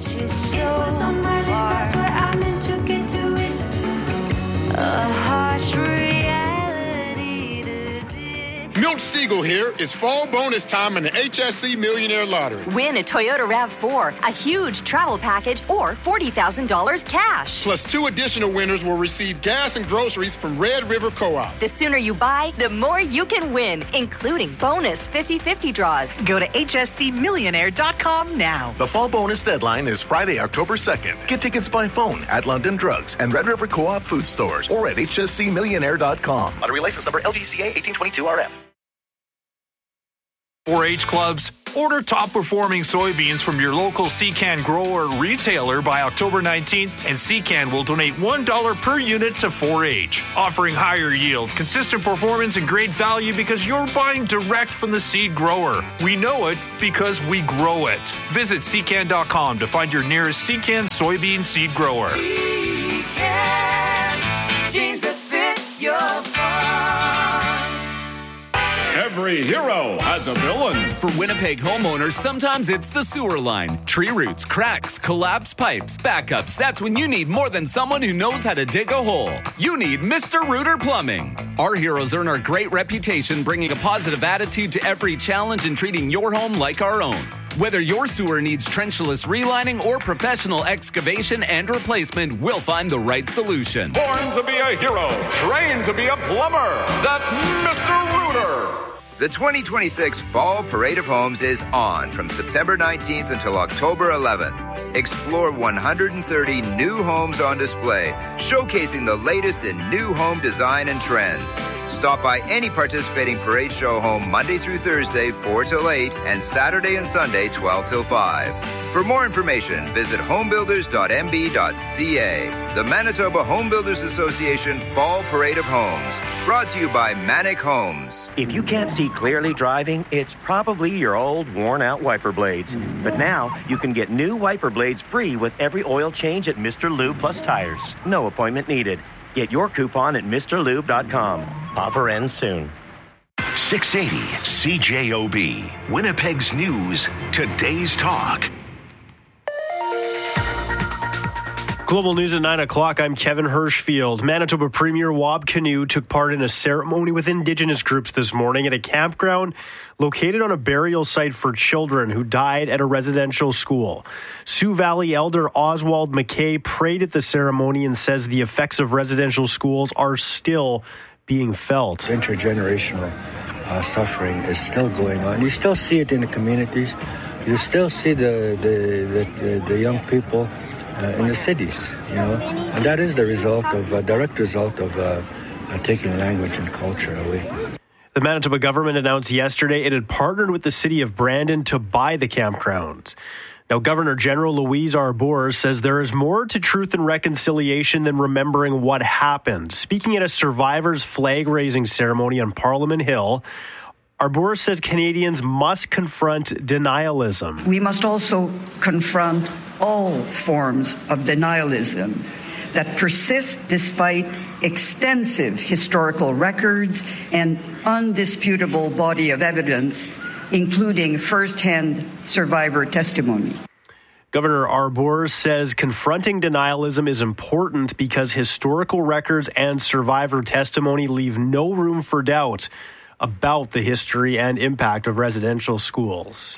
Milt Stegall here. It's fall bonus time in the H S C Millionaire Lottery. Win a Toyota RAV four, a huge travel package, or forty thousand dollars cash. Plus, two additional winners will receive gas and groceries from Red River Co-op. The sooner you buy, the more you can win, including bonus fifty-fifty draws. Go to H S C millionaire dot com now. The fall bonus deadline is Friday, October second. Get tickets by phone at London Drugs and Red River Co-op food stores or at H S C millionaire dot com. Lottery license number L G C A eighteen twenty-two R F. four H clubs. Order top-performing soybeans from your local Secan grower or retailer by October nineteenth, and Secan will donate one dollar per unit to four H, offering higher yield, consistent performance, and great value because you're buying direct from the seed grower. We know it because we grow it. Visit secan dot com to find your nearest Secan soybean seed grower. Secan, jeans that fit your farm. Every hero has a villain. For Winnipeg homeowners, sometimes it's the sewer line. Tree roots, cracks, collapsed pipes, backups. That's when you need more than someone who knows how to dig a hole. You need Mister Rooter Plumbing. Our heroes earn our great reputation, bringing a positive attitude to every challenge and treating your home like our own. Whether your sewer needs trenchless relining or professional excavation and replacement, we'll find the right solution. Born to be a hero, trained to be a plumber. That's Mister Rooter. The twenty twenty-six Fall Parade of Homes is on from September nineteenth until October eleventh. Explore one hundred thirty new homes on display, showcasing the latest in new home design and trends. Stop by any participating parade show home Monday through Thursday, four till eight, and Saturday and Sunday, twelve till five. For more information, visit homebuilders dot m b dot c a. The Manitoba Home Builders Association Fall Parade of Homes. Brought to you by Manic Homes. If you can't see clearly driving, it's probably your old, worn-out wiper blades. But now, you can get new wiper blades free with every oil change at Mister Lube Plus Tires. No appointment needed. Get your coupon at Mr Lube dot com. Offer ends soon. six eighty C J O B. Winnipeg's News. Today's Talk. Global News at nine o'clock. I'm Kevin Hirschfield. Manitoba Premier Wab Kinew took part in a ceremony with Indigenous groups this morning at a campground located on a burial site for children who died at a residential school. Sioux Valley Elder Oswald McKay prayed at the ceremony and says the effects of residential schools are still being felt. Intergenerational uh, suffering is still going on. You still see it in the communities. You still see the the, the, the, the young people Uh, in the cities, you know, and that is the result of, uh, direct result of uh, uh, taking language and culture away. The Manitoba government announced yesterday it had partnered with the city of Brandon to buy the campground. Now, Governor General Louise Arbour says there is more to truth and reconciliation than remembering what happened. Speaking at a survivors flag-raising ceremony on Parliament Hill, Arbour says Canadians must confront denialism. We must also confront all forms of denialism that persist despite extensive historical records and undisputable body of evidence, including first-hand survivor testimony. Governor Arbour says confronting denialism is important because historical records and survivor testimony leave no room for doubt about the history and impact of residential schools.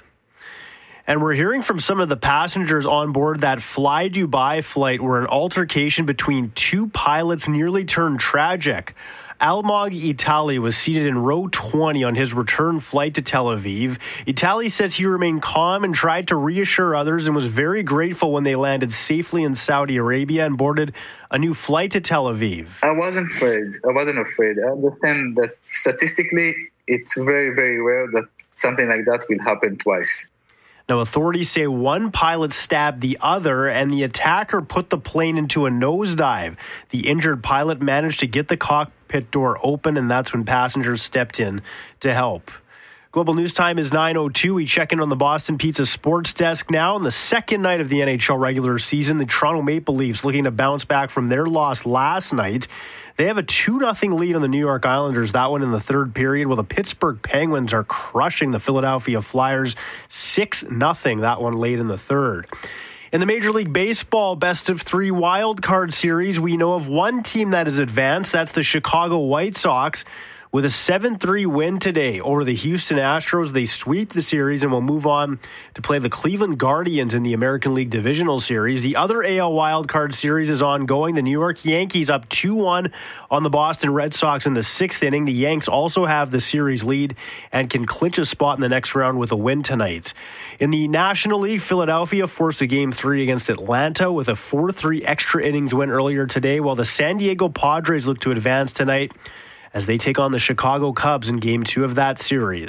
And we're hearing from some of the passengers on board that Fly Dubai flight where an altercation between two pilots nearly turned tragic. Almog Itali was seated in row twenty on his return flight to Tel Aviv. Itali says he remained calm and tried to reassure others and was very grateful when they landed safely in Saudi Arabia and boarded a new flight to Tel Aviv. I wasn't afraid. I wasn't afraid. I understand that statistically, it's very, very rare that something like that will happen twice. Now, authorities say one pilot stabbed the other and the attacker put the plane into a nosedive. The injured pilot managed to get the cockpit door open, and that's when passengers stepped in to help. Global News Time is nine oh two. We check in on the Boston Pizza Sports Desk now. On the second night of the N H L regular season, the Toronto Maple Leafs looking to bounce back from their loss last night. They have a two nothing lead on the New York Islanders, that one in the third period, while the Pittsburgh Penguins are crushing the Philadelphia Flyers six nothing, that one late in the third. In the Major League Baseball best of three wild card series, we know of one team that has advanced. That's the Chicago White Sox. With a seven three win today over the Houston Astros, they sweep the series and will move on to play the Cleveland Guardians in the American League Divisional Series. The other A L wildcard series is ongoing. The New York Yankees up two one on the Boston Red Sox in the sixth inning. The Yanks also have the series lead and can clinch a spot in the next round with a win tonight. In the National League, Philadelphia forced a game three against Atlanta with a four three extra innings win earlier today, while the San Diego Padres look to advance tonight as they take on the Chicago Cubs in Game two of that series. New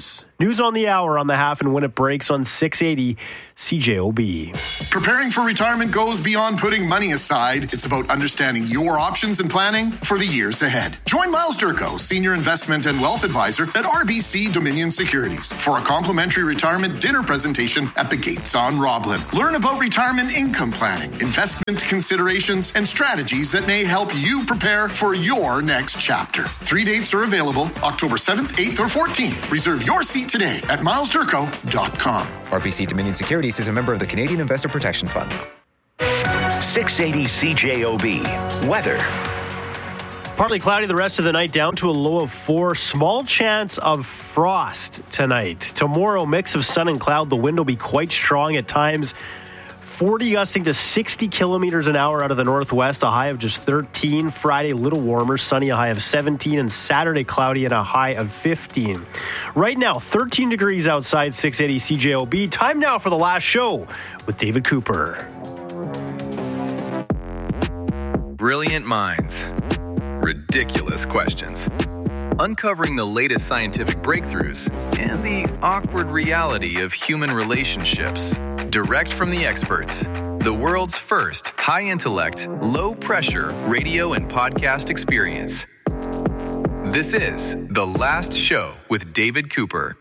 News on the hour on the half and when it breaks on six eighty C J O B. Preparing for retirement goes beyond putting money aside. It's about understanding your options and planning for the years ahead. Join Miles Durko, Senior Investment and Wealth Advisor at R B C Dominion Securities, for a complimentary retirement dinner presentation at the Gates on Roblin. Learn about retirement income planning, investment considerations, and strategies that may help you prepare for your next chapter. Three dates are available, October seventh, eighth, or fourteenth. Reserve your seat today at miles durko dot com. R B C Dominion Securities is a member of the Canadian Investor Protection Fund. six eighty C J O B. Weather. Partly cloudy the rest of the night, down to a low of four. Small chance of frost tonight. Tomorrow, mix of sun and cloud. The wind will be quite strong at times. forty gusting to sixty kilometers an hour out of the northwest. A high of just thirteen. Friday, a little warmer. Sunny, a high of seventeen. And Saturday, cloudy and a high of fifteen. Right now, thirteen degrees outside six eighty C J O B. Time now for the last show with David Cooper. Brilliant minds. Ridiculous questions. Uncovering the latest scientific breakthroughs and the awkward reality of human relationships. Direct from the experts. The world's first high-intellect, low-pressure radio and podcast experience. This is The Last Show with David Cooper.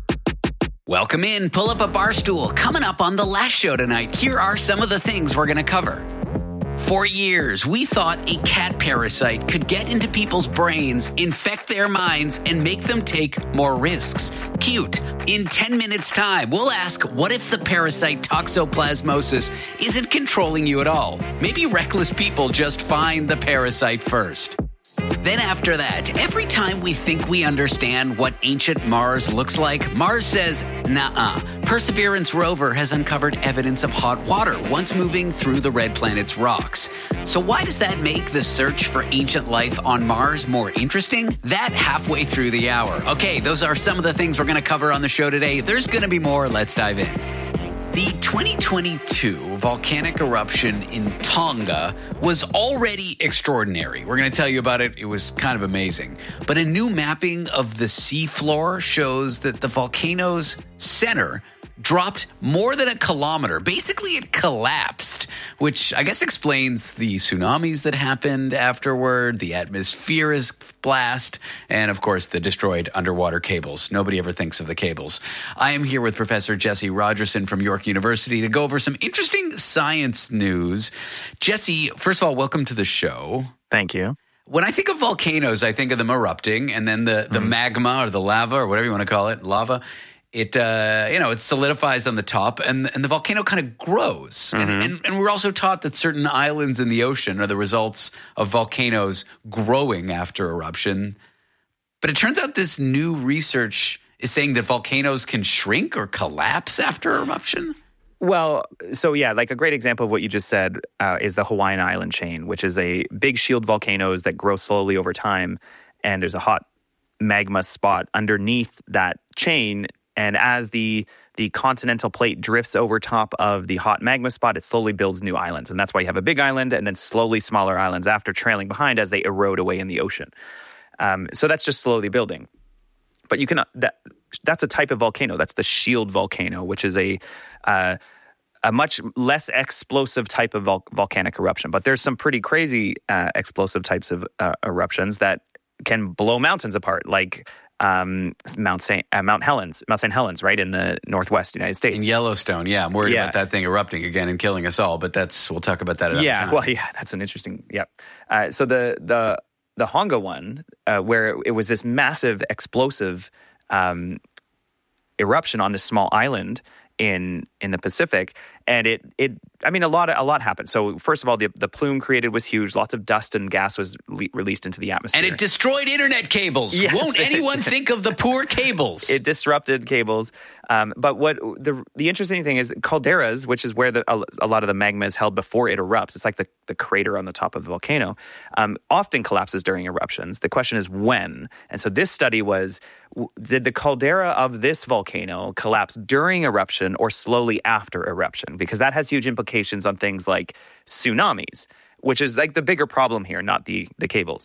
Welcome in. Pull up a bar stool. Coming up on The Last Show tonight, here are some of the things we're going to cover. For years, we thought a cat parasite could get into people's brains, infect their minds, and make them take more risks. Cute. In ten minutes' time, we'll ask, what if the parasite toxoplasmosis isn't controlling you at all? Maybe reckless people just find the parasite first. Then after that, every time we think we understand what ancient Mars looks like, Mars says, nah-uh. Perseverance rover has uncovered evidence of hot water once moving through the red planet's rocks. So why does that make the search for ancient life on Mars more interesting? That halfway through the hour. Okay, those are some of the things we're going to cover on the show today. There's going to be more. Let's dive in. The twenty twenty-two volcanic eruption in Tonga was already extraordinary. We're going to tell you about it. It was kind of amazing. But a new mapping of the seafloor shows that the volcano's center dropped more than a kilometer. Basically, it collapsed, which I guess explains the tsunamis that happened afterward, the atmospheric blast, and of course, the destroyed underwater cables. Nobody ever thinks of the cables. I am here with Professor Jesse Rogerson from York University to go over some interesting science news. Jesse, first of all, welcome to the show. Thank you. When I think of volcanoes, I think of them erupting, and then the, the mm. magma or the lava or whatever you want to call it, lava, It, uh, you know, it solidifies on the top, and and the volcano kind of grows. Mm-hmm. And, and and we're also taught that certain islands in the ocean are the results of volcanoes growing after eruption. But it turns out this new research is saying that volcanoes can shrink or collapse after eruption. Well, so yeah, like a great example of what you just said uh, is the Hawaiian Island chain, which is a big shield volcanoes that grow slowly over time, and there's a hot magma spot underneath that chain. And as the the continental plate drifts over top of the hot magma spot, it slowly builds new islands. And that's why you have a big island and then slowly smaller islands after, trailing behind as they erode away in the ocean. Um, so that's just slowly building. But you can that that's a type of volcano. That's the shield volcano, which is a uh, a much less explosive type of vol- volcanic eruption. But there's some pretty crazy uh, explosive types of uh, eruptions that can blow mountains apart, like Um, Mount Saint uh, Mount Helens, Mount Saint Helens, right in the northwest United States, in Yellowstone. Yeah, I'm worried yeah. about that thing erupting again and killing us all. But that's we'll talk about that. Another yeah, time. well, yeah, that's an interesting. Yeah, uh, so the the the Honga one, uh, where it was this massive explosive um, eruption on this small island in in the Pacific, and it it I mean a lot a lot happened. So first of all, the the plume created was huge. Lots of dust and gas was le- released into the atmosphere, and it destroyed internet cables. Yes, Won't anyone think of the poor cables? It disrupted cables. Um, but what the the interesting thing is calderas, which is where the, a, a lot of the magma is held before it erupts. It's like the, the crater on the top of the volcano. Um, often collapses during eruptions. The question is when. And so this study was, did the caldera of this volcano collapse during eruption or slowly after eruption? Because that has huge implications on things like tsunamis, which is like the bigger problem here, not the, the cables.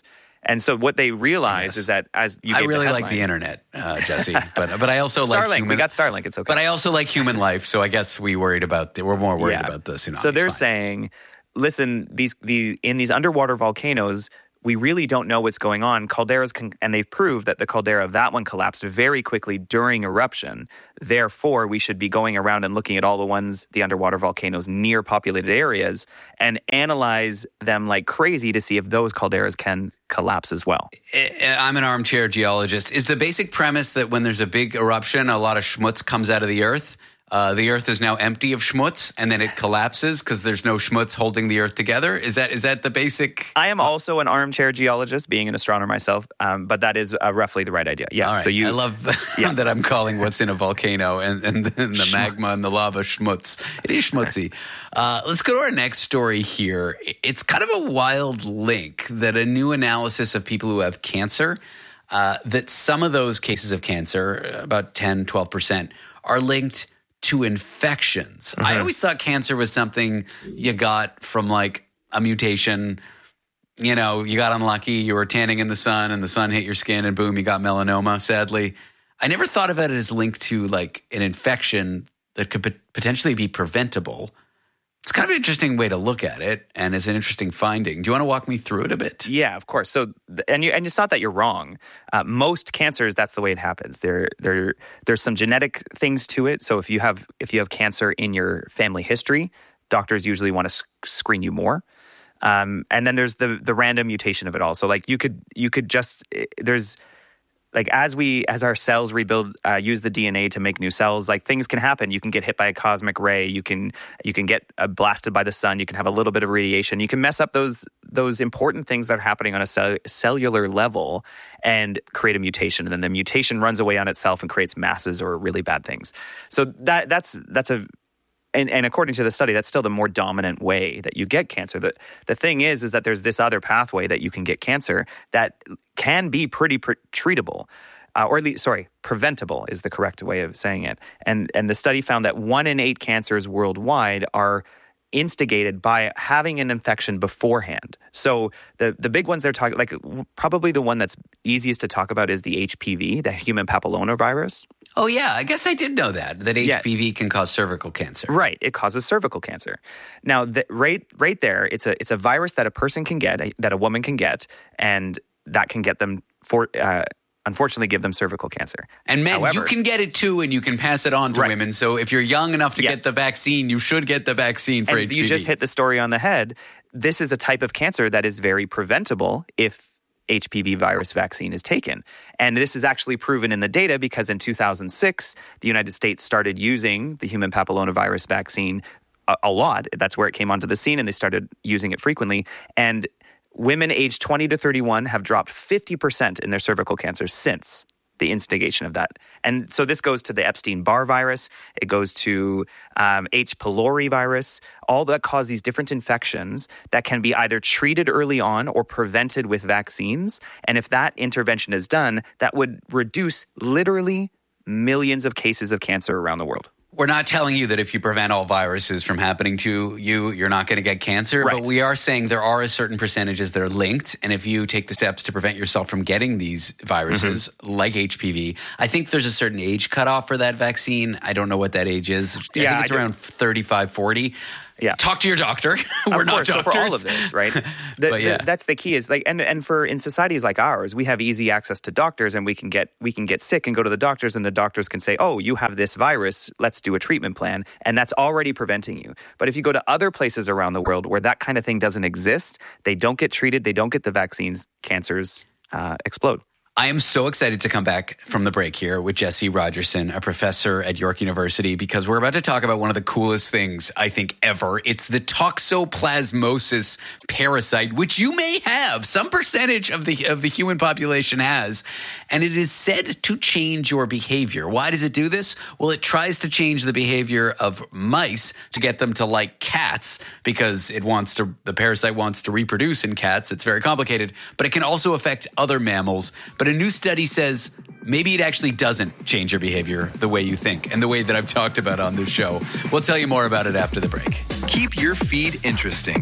And so what they realize is that as you I gave really the like the headline- internet, uh, Jesse, but but I also like Starlink. human. We got Starlink. It's okay. But I also like human life, so I guess we worried about the, we're more worried Yeah. about the tsunami. So they're saying, listen, these the in these underwater volcanoes, we really don't know what's going on. Calderas can, and they've proved that the caldera of that one collapsed very quickly during eruption. Therefore, we should be going around and looking at all the ones, the underwater volcanoes near populated areas, and analyze them like crazy to see if those calderas can collapse as well. I'm an armchair geologist. Is the basic premise that when there's a big eruption, a lot of schmutz comes out of the earth? Uh, the earth is now empty of schmutz, and then it collapses because there's no schmutz holding the earth together? Is that is that the basic? I am also an armchair geologist, being an astronomer myself, um, but that is uh, roughly the right idea. Yes. All right. So you, I love yeah. that I'm calling what's in a volcano and, and, and the magma and the lava schmutz. It is schmutzy. Uh, let's go to our next story here. It's kind of a wild link that a new analysis of people who have cancer, uh, that some of those cases of cancer, about ten, twelve percent, are linked to infections. Mm-hmm. I always thought cancer was something you got from like a mutation. You know, you got unlucky, you were tanning in the sun and the sun hit your skin and boom, you got melanoma, sadly. I never thought of it as linked to like an infection that could pot- potentially be preventable. It's kind of an interesting way to look at it, and it's an interesting finding. Do you want to walk me through it a bit? Yeah, of course. So, and you, and it's not that you're wrong. Uh, most cancers, that's the way it happens. There, there, there's some genetic things to it. So, if you have if you have cancer in your family history, doctors usually want to sc- screen you more. Um, and then there's the the random mutation of it all. So, like you could you could just there's. Like as we, as our cells rebuild, uh, use the D N A to make new cells, like things can happen. You can get hit by a cosmic ray. You can, you can get uh, blasted by the sun. You can have a little bit of radiation. You can mess up those, those important things that are happening on a cell, cellular level and create a mutation. And then the mutation runs away on itself and creates masses or really bad things. So that, that's, that's a, And, and according to the study, that's still the more dominant way that you get cancer. The, the thing is, is that there's this other pathway that you can get cancer that can be pretty pre- treatable, uh, or at least, sorry, preventable is the correct way of saying it. And and the study found that one in eight cancers worldwide are instigated by having an infection beforehand. So the the big ones they're talking, like probably the one that's easiest to talk about is the H P V, the human papillomavirus. Oh, yeah. I guess I did know that, that H P V yeah. can cause cervical cancer. Right. It causes cervical cancer. Now, the, right right there, it's a it's a virus that a person can get, that a woman can get, and that can get them, for uh, unfortunately, give them cervical cancer. And men, However, you can get it too, and you can pass it on to right. women. So if you're young enough to yes. get the vaccine, you should get the vaccine for and H P V. You just hit the story on the head. This is a type of cancer that is very preventable if H P V virus vaccine is taken. And this is actually proven in the data because in two thousand six, the United States started using the human papillomavirus vaccine a, a lot. That's where it came onto the scene, and they started using it frequently. And women aged twenty to thirty-one have dropped fifty percent in their cervical cancer since the instigation of that. And so this goes to the Epstein-Barr virus. It goes to um, H. pylori virus, all that cause these different infections that can be either treated early on or prevented with vaccines. And if that intervention is done, that would reduce literally millions of cases of cancer around the world. We're not telling you that if you prevent all viruses from happening to you, you're not going to get cancer. Right. But we are saying there are a certain percentages that are linked. And if you take the steps to prevent yourself from getting these viruses, mm-hmm. like H P V, I think there's a certain age cutoff for that vaccine. I don't know what that age is. I yeah, think it's I around thirty-five, forty. Yeah. Talk to your doctor. We're of not course, doctors. So for all of this, right? The, but yeah. the, that's the key is like, and, and for in societies like ours, we have easy access to doctors, and we can get we can get sick and go to the doctors, and the doctors can say, oh, you have this virus, let's do a treatment plan. And that's already preventing you. But if you go to other places around the world where that kind of thing doesn't exist, they don't get treated, they don't get the vaccines, cancers uh, explode. I am so excited to come back from the break here with Jesse Rogerson, a professor at York University, because we're about to talk about one of the coolest things, I think, ever. It's the toxoplasmosis parasite, which you may have. Some percentage of the of the human population has. And it is said to change your behavior. Why does it do this? Well, it tries to change the behavior of mice to get them to like cats, because it wants to, the parasite wants to reproduce in cats. It's very complicated, but it can also affect other mammals. But a new study says maybe it actually doesn't change your behavior the way you think and the way that I've talked about on this show. We'll tell you more about it after the break. Keep your feed interesting.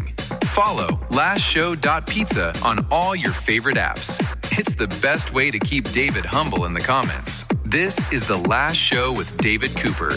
follow last show dot pizza on all your favorite apps. It's the best way to keep David humble in the comments. This is The Last Show with David Cooper.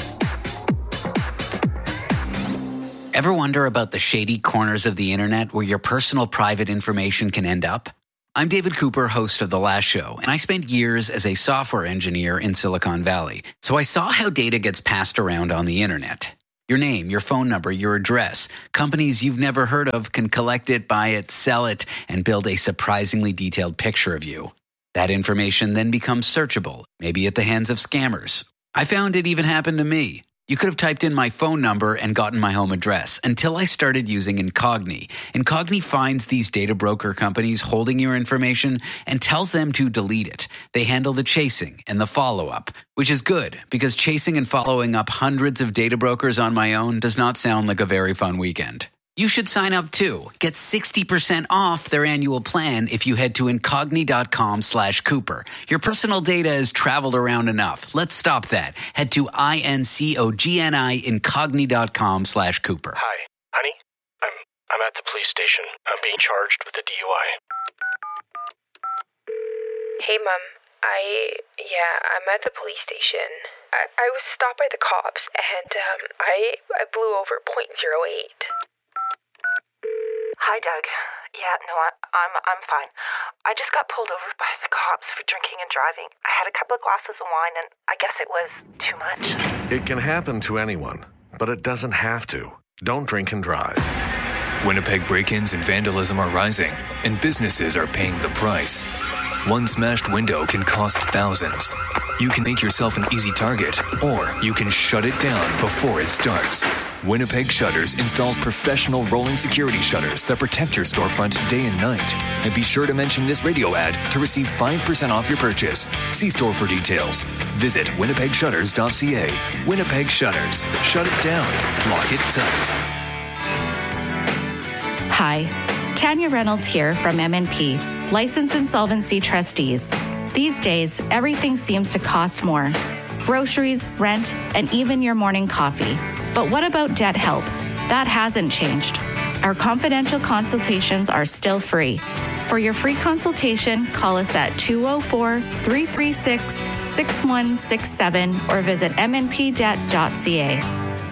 Ever wonder about the shady corners of the internet where your personal private information can end up? I'm David Cooper, host of The Last Show, and I spent years as a software engineer in Silicon Valley. So I saw how data gets passed around on the internet. Your name, your phone number, your address. Companies you've never heard of can collect it, buy it, sell it, and build a surprisingly detailed picture of you. That information then becomes searchable, maybe at the hands of scammers. I found it even happened to me. You could have typed in my phone number and gotten my home address until I started using Incogni. Incogni finds these data broker companies holding your information and tells them to delete it. They handle the chasing and the follow-up, which is good because chasing and following up hundreds of data brokers on my own does not sound like a very fun weekend. You should sign up too. Get sixty percent off their annual plan if you head to incogni.com slash Cooper. Your personal data has traveled around enough. Let's stop that. Head to I-N-C-O-G-N-I incogni.com slash Cooper. Hi, honey. I'm I'm at the police station. I'm being charged with a D U I. Hey, Mom. I, yeah, I'm at the police station. I, I was stopped by the cops, and um, I, I blew over point zero eight. Hi, Doug. Yeah, no, I, I'm I'm fine. I just got pulled over by the cops for drinking and driving. I had a couple of glasses of wine, and I guess it was too much. It can happen to anyone, but it doesn't have to. Don't drink and drive. Winnipeg break-ins and vandalism are rising, and businesses are paying the price. One smashed window can cost thousands. You can make yourself an easy target, or you can shut it down before it starts. Winnipeg Shutters installs professional rolling security shutters that protect your storefront day and night. And be sure to mention this radio ad to receive five percent off your purchase. See store for details. Visit winnipeg shutters dot c a. Winnipeg Shutters. Shut it down. Lock it tight. Hi, Tanya Reynolds here from M and P, Licensed Insolvency Trustees. These days, everything seems to cost more. Groceries, rent, and even your morning coffee. But what about debt help? That hasn't changed. Our confidential consultations are still free. For your free consultation, call us at two oh four, three three six, six one six seven or visit m n p debt dot c a.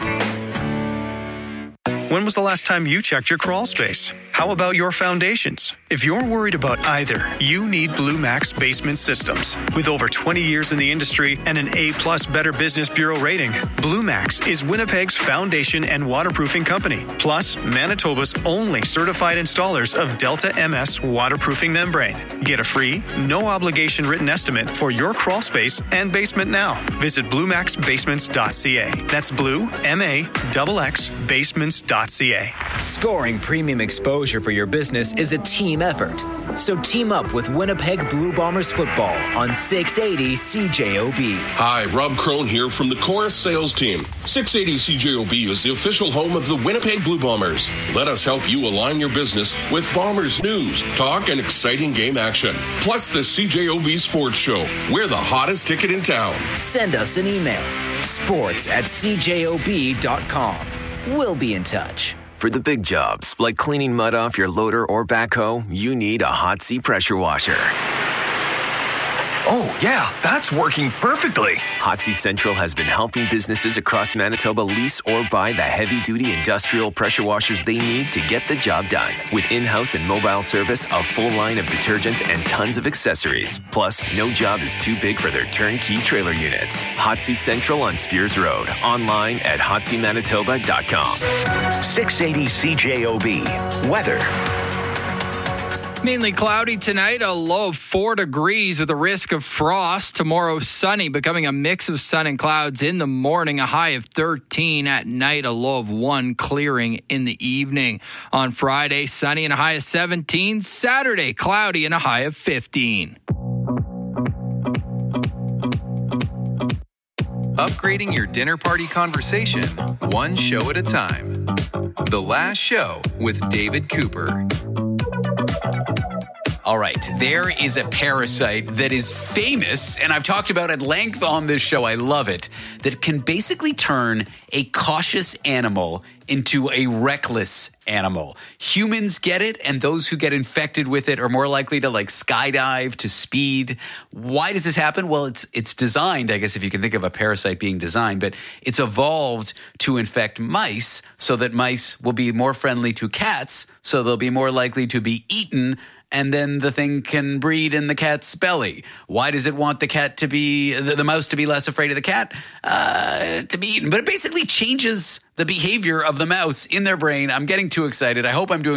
When was the last time you checked your crawl space? How about your foundations? If you're worried about either, you need Blue Max Basement Systems. With over twenty years in the industry and an A-plus Better Business Bureau rating, Blue Max is Winnipeg's foundation and waterproofing company, plus Manitoba's only certified installers of Delta M S waterproofing membrane. Get a free, no-obligation written estimate for your crawl space and basement now. Visit blue max basements dot c a. That's blue, M A X X, basements dot c a. Scoring premium exposure for your business is a team effort. So team up with Winnipeg Blue Bombers football on six eighty C J O B. Hi, Rob Crone here from the Chorus sales team. six eighty C J O B is the official home of the Winnipeg Blue Bombers. Let us help you align your business with Bombers news, talk, and exciting game action. Plus the C J O B Sports Show. We're the hottest ticket in town. Send us an email. Sports at c j o b dot com. We'll be in touch. For the big jobs, like cleaning mud off your loader or backhoe, you need a Hot Sea pressure washer. Oh, yeah, that's working perfectly. Hot Sea Central has been helping businesses across Manitoba lease or buy the heavy-duty industrial pressure washers they need to get the job done. With in-house and mobile service, a full line of detergents, and tons of accessories. Plus, no job is too big for their turnkey trailer units. Hot Sea Central on Spears Road. Online at hot sea manitoba dot com. six eighty C J O B. Weather. Mainly cloudy tonight, a low of four degrees with a risk of frost. Tomorrow, sunny, becoming a mix of sun and clouds in the morning, a high of thirteen. At night, a low of one, clearing in the evening. On Friday, sunny and a high of seventeen. Saturday, cloudy and a high of fifteen. Upgrading your dinner party conversation, one show at a time. The Last Show with David Cooper. All right, there is a parasite that is famous, and I've talked about at length on this show. I love it. That can basically turn a cautious animal into a reckless animal. Humans get it, and those who get infected with it are more likely to like skydive, to speed. Why does this happen? Well, it's it's designed, I guess, if you can think of a parasite being designed, but it's evolved to infect mice so that mice will be more friendly to cats, so they'll be more likely to be eaten, and then the thing can breed in the cat's belly. Why does it want the cat to be, the, the mouse to be less afraid of the cat? Uh, to be eaten. But it basically changes the behavior of the mouse in their brain. I'm getting too excited. I hope I'm doing